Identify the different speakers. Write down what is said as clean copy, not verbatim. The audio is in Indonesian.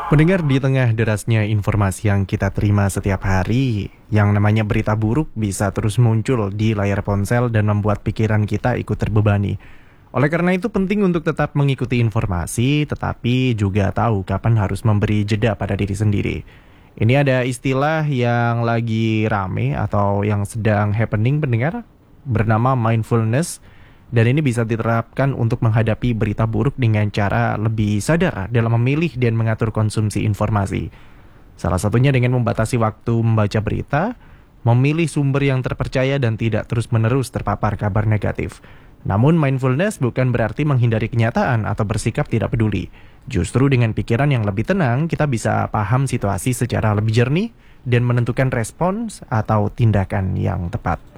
Speaker 1: Pendengar, di tengah derasnya informasi yang kita terima setiap hari, yang namanya berita buruk bisa terus muncul di layar ponsel dan membuat pikiran kita ikut terbebani. Oleh karena itu penting untuk tetap mengikuti informasi, tetapi juga tahu kapan harus memberi jeda pada diri sendiri. Ini ada istilah yang lagi rame atau yang sedang happening, pendengar, bernama mindfulness. Dan ini bisa diterapkan untuk menghadapi berita buruk dengan cara lebih sadar dalam memilih dan mengatur konsumsi informasi. Salah satunya dengan membatasi waktu membaca berita, memilih sumber yang terpercaya dan tidak terus-menerus terpapar kabar negatif. Namun mindfulness bukan berarti menghindari kenyataan atau bersikap tidak peduli. Justru dengan pikiran yang lebih tenang, kita bisa paham situasi secara lebih jernih dan menentukan respons atau tindakan yang tepat.